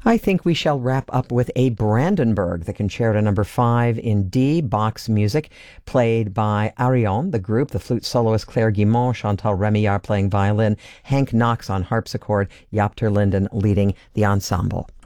I think we shall wrap up with a Brandenburg, the Concerto Number 5 in D, Bach's music, played by Arion, the group, the flute soloist Claire Guimont, Chantal Remillard playing violin, Hank Knox on harpsichord, Jaap ter Linden leading the ensemble.